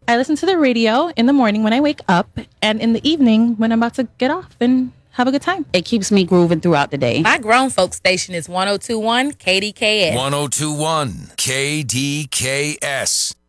I listen to the radio in the morning when I wake up and in the evening when I'm about to get off and have a good time. It keeps me grooving throughout the day. My grown folks station is 1021 KDKS. 1021 KDKS.